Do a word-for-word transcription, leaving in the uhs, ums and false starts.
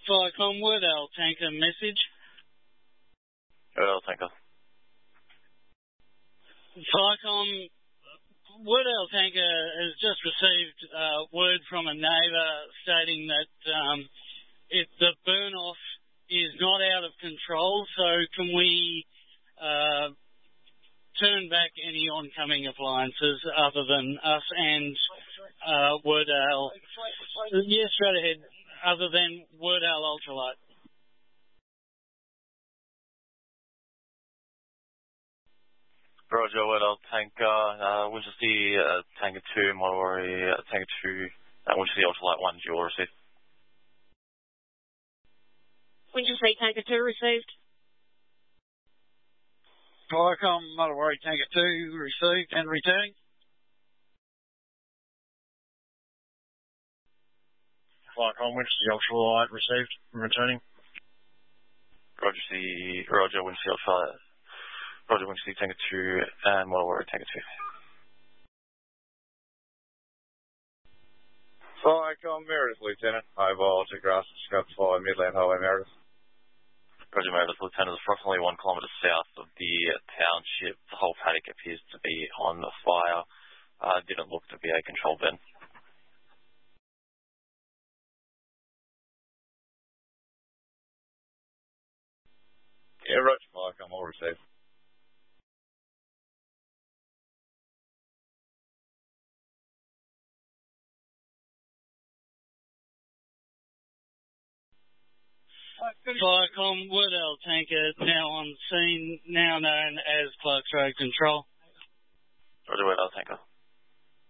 Viacom, Wordale tanker message. Wordale tanker. Viacom, Wordale tanker has just received uh, word from a neighbour stating that um, if the burn-off is not out of control, so can we uh, turn back any oncoming appliances other than us and uh, Wordale? Yes, straight ahead. Other than Wordale Ultralight. Roger, Wordale tanker. Uh, Winchelsea uh, tanker two, Modawari uh, tanker two, uh, Winchelsea Ultralight one, dual received. Winchelsea tanker two received. Viacom, Modawari tanker two received and returning. Viacom, Winchelsea Ultralight received and returning. Roger, C, Roger, Winchelsea Ultralight. Roger, Winchelsea tanker two and Modawari tanker two. Viacom, Meredith Lieutenant. High voltage grass, Scott five, Midland Highway, Meredith. Roger, Meredith Lieutenant is approximately one kilometre south of the township. The whole paddock appears to be on fire. Uh, didn't look to be a control bin. Yeah, Roger, Viacom, all received. Viacom, Wordale tanker now on scene, now known as Clark's Road Control. Roger, Wordale tanker.